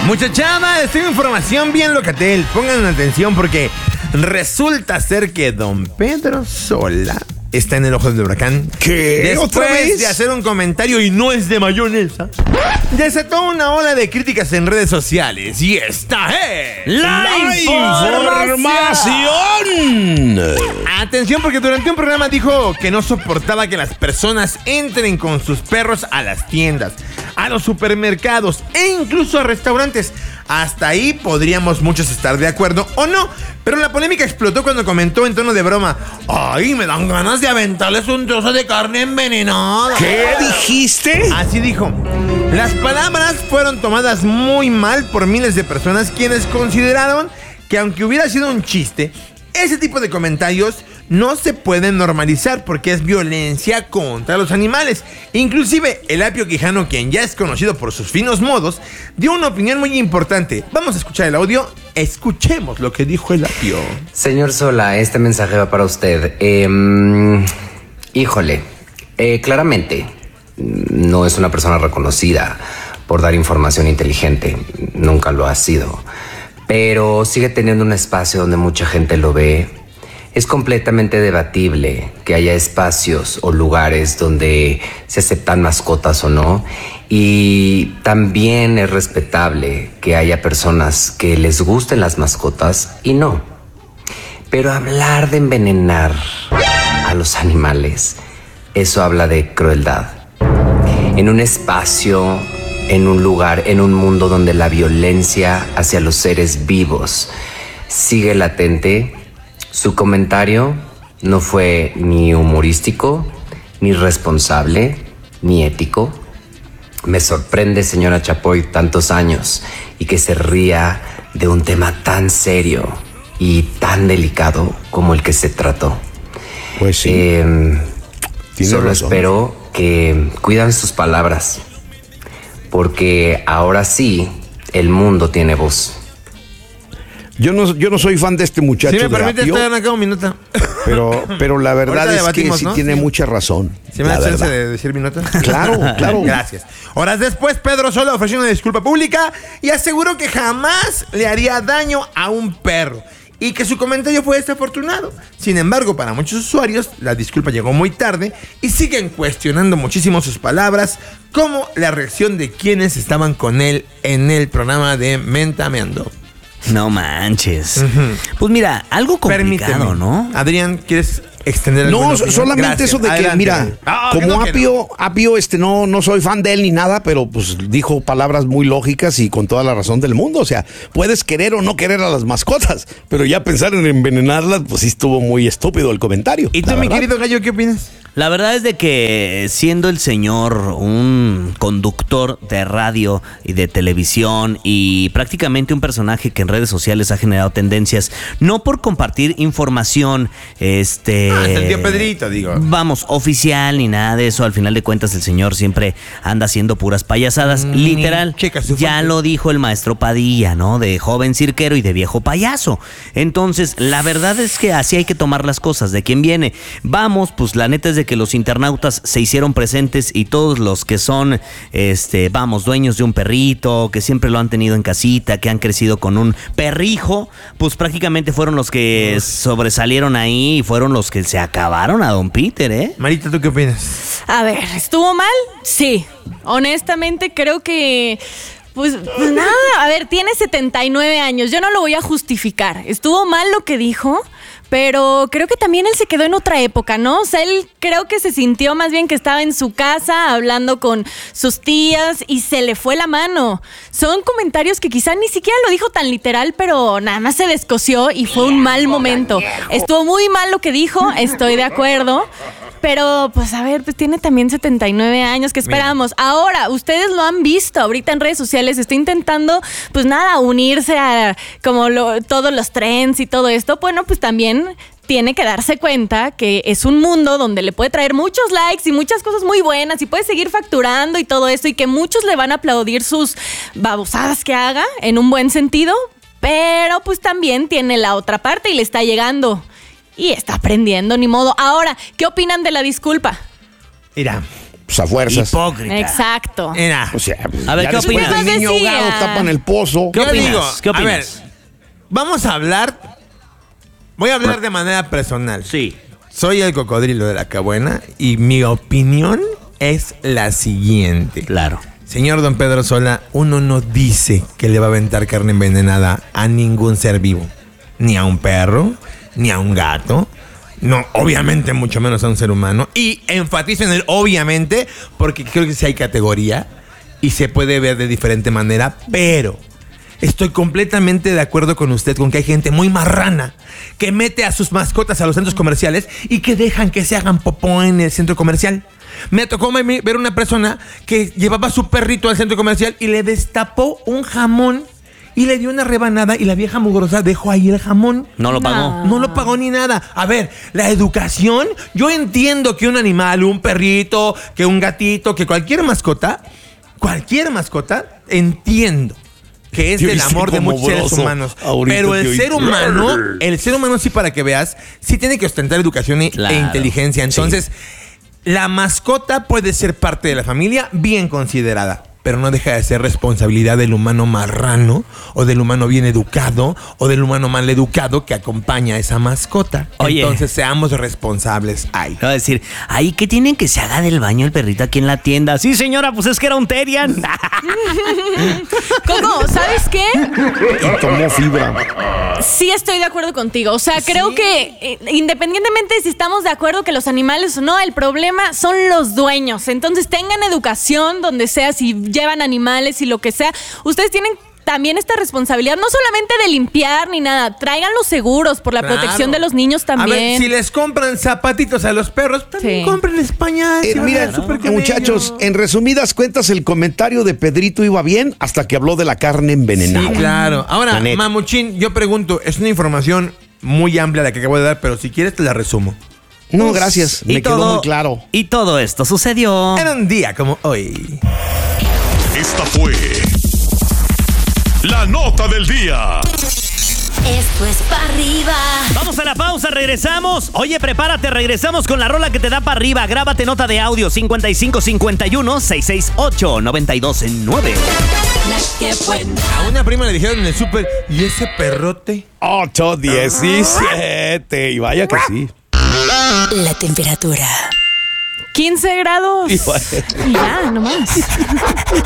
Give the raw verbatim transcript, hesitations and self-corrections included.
Muchachada, les tengo información bien locatel. Pongan atención porque resulta ser que don Pedro Sola está en el ojo del huracán. ¿Qué? ¿Otra vez? Después de hacer un comentario y no es de mayonesa, desató una ola de críticas en redes sociales. Y esta es la, la información. información. Atención, porque durante un programa dijo que no soportaba que las personas entren con sus perros a las tiendas, a los supermercados e incluso a restaurantes. Hasta ahí podríamos muchos estar de acuerdo o no, pero la polémica explotó cuando comentó en tono de broma: ¡ay, me dan ganas de aventarles un trozo de carne envenenada! ¿Qué dijiste? Así dijo. Las palabras fueron tomadas muy mal por miles de personas, quienes consideraron que aunque hubiera sido un chiste, ese tipo de comentarios no se pueden normalizar porque es violencia contra los animales. Inclusive el Apio Quijano, quien ya es conocido por sus finos modos, dio una opinión muy importante. Vamos a escuchar el audio. Escuchemos lo que dijo el Apio. Señor Sola, este mensaje va para usted. Eh, híjole, eh, claramente no es una persona reconocida por dar información inteligente. Nunca lo ha sido. Pero sigue teniendo un espacio donde mucha gente lo ve. Es completamente debatible que haya espacios o lugares donde se aceptan mascotas o no. Y también es respetable que haya personas que les gusten las mascotas y no. Pero hablar de envenenar a los animales, eso habla de crueldad. En un espacio, en un lugar, en un mundo donde la violencia hacia los seres vivos sigue latente, su comentario no fue ni humorístico, ni responsable, ni ético. Me sorprende, señora Chapoy, tantos años y que se ría de un tema tan serio y tan delicado como el que se trató. Pues sí. Eh, solo razón. espero que cuidan sus palabras, porque ahora sí el mundo tiene voz. Yo no, yo no soy fan de este muchacho. Si me permite, Apio, estar acá un minuto. pero, pero la verdad es debatimos, que sí ¿no? tiene Sí. mucha razón. ¿Se me da chance de decir mi nota? Claro, claro. Gracias. Horas después, Pedro Sola ofreció una disculpa pública y aseguró que jamás le haría daño a un perro y que su comentario fue desafortunado. Sin embargo, para muchos usuarios, la disculpa llegó muy tarde y siguen cuestionando muchísimo sus palabras, como la reacción de quienes estaban con él en el programa de Mentameando. No manches. Uh-huh. Pues mira, algo complicado, Permíteme. ¿no? Adrián, ¿quieres extender No, alguna opinión? solamente Gracias. eso de que, Adelante. mira, Ah, que como no, que Apio, no. Apio, este, no, no soy fan de él ni nada, pero pues dijo palabras muy lógicas y con toda la razón del mundo. O sea, puedes querer o no querer a las mascotas, pero ya pensar en envenenarlas, pues sí estuvo muy estúpido el comentario. ¿Y tú, mi querido Gallo, qué opinas? La verdad es de que siendo el señor un conductor de radio y de televisión y prácticamente un personaje que en redes sociales ha generado tendencias, no por compartir información, este... Ah, es el tío Pedrito, digo. Vamos, oficial ni nada de eso. Al final de cuentas el señor siempre anda haciendo puras payasadas. Mm, Literal, checa su ya fuente. lo dijo el maestro Padilla, ¿no? De joven cirquero y de viejo payaso. Entonces, la verdad es que así hay que tomar las cosas. ¿De quién viene? Vamos, pues la neta es de que los internautas se hicieron presentes y todos los que son, este, vamos, dueños de un perrito, que siempre lo han tenido en casita, que han crecido con un perrijo, pues prácticamente fueron los que sobresalieron ahí y fueron los que se acabaron a don Peter, ¿eh? Marita, ¿tú qué opinas? A ver, ¿estuvo mal? Sí. Honestamente, creo que... Pues, pues nada, a ver, tiene setenta y nueve años, yo no lo voy a justificar. Estuvo mal lo que dijo, pero creo que también él se quedó en otra época, ¿no? O sea, él creo que se sintió más bien que estaba en su casa hablando con sus tías y se le fue la mano. Son comentarios que quizá ni siquiera lo dijo tan literal, pero nada más se descosió y fue un mal momento. Estuvo muy mal lo que dijo, estoy de acuerdo. Pero, pues, a ver, pues tiene también setenta y nueve años. ¿Qué esperamos? Mira. Ahora, ustedes lo han visto ahorita en redes sociales. Está intentando, pues nada, unirse a como lo, todos los trends y todo esto. Bueno, pues también tiene que darse cuenta que es un mundo donde le puede traer muchos likes y muchas cosas muy buenas y puede seguir facturando y todo esto y que muchos le van a aplaudir sus babosadas que haga en un buen sentido. Pero, pues también tiene la otra parte y le está llegando. Y está aprendiendo, ni modo. Ahora, ¿qué opinan de la disculpa? Mira, pues a fuerzas. Hipócrita. Exacto. Mira, O sea, pues, A ver, ya ¿qué después opinas? del niño Pues decía. ahogado tapan el pozo. ¿Qué yo opinas? digo, ¿Qué a ver, opinas? vamos a hablar. Voy a hablar de manera personal. Sí. Soy el cocodrilo de la cabuena y mi opinión es la siguiente. Claro. Señor Don Pedro Sola, uno no dice que le va a aventar carne envenenada a ningún ser vivo. Ni a un perro, ni a un gato. No, obviamente mucho menos a un ser humano. Y enfatizo en el obviamente porque creo que sí hay categoría y se puede ver de diferente manera, pero estoy completamente de acuerdo con usted con que hay gente muy marrana que mete a sus mascotas a los centros comerciales y que dejan que se hagan popó en el centro comercial. Me tocó ver una persona que llevaba a su perrito al centro comercial y le destapó un jamón y le dio una rebanada y la vieja mugrosa dejó ahí el jamón. No lo pagó. No lo pagó ni nada. A ver, la educación, yo entiendo que un animal, un perrito, que un gatito, que cualquier mascota, cualquier mascota, entiendo que es Yo del hice amor de como muchos seres broso humanos. ahorita Pero que el oí. ser humano, el ser humano sí, para que veas, sí tiene que ostentar educación e, Claro. e inteligencia. Entonces, la mascota puede ser parte de la familia bien considerada, pero no deja de ser responsabilidad del humano marrano o del humano bien educado o del humano mal educado que acompaña a esa mascota. Oye. Entonces seamos responsables. Ay. Va a decir, ay, ¿qué tienen que se haga del baño el perrito aquí en la tienda? Sí, señora, pues es que era un Terian. Coco, ¿sabes qué? Y tomó fibra. Sí estoy de acuerdo contigo. O sea, creo que eh, independientemente de si estamos de acuerdo que los animales o no, el problema son los dueños. Entonces tengan educación donde sea, si llevan animales y lo que sea. Ustedes tienen también esta responsabilidad, no solamente de limpiar ni nada, traigan los seguros por la Claro. protección de los niños también. A ver, si les compran zapatitos a los perros, también Sí. cómprenles pañal. Eh, si van a mira, ir súper con muchachos, ellos. en resumidas cuentas, el comentario de Pedrito iba bien hasta que habló de la carne envenenada. Sí, claro. Ahora, La neta. Mamuchín, yo pregunto, es una información muy amplia la que acabo de dar, pero si quieres te la resumo. No, gracias. Y Me quedó todo- muy claro. Y todo esto sucedió. Era un día como hoy. Esta fue la nota del día. Esto es pa' arriba. Vamos a la pausa, regresamos. Oye, prepárate, regresamos con la rola que te da para arriba. Grábate nota de audio cincuenta y cinco cincuenta y uno, seiscientos sesenta y ocho, noventa y dos nueve. La que buena. A una prima le dijeron en el súper, ¿y ese perrote? ocho diecisiete. Y vaya que sí. La temperatura. quince grados. Y bueno. Y ya, nomás.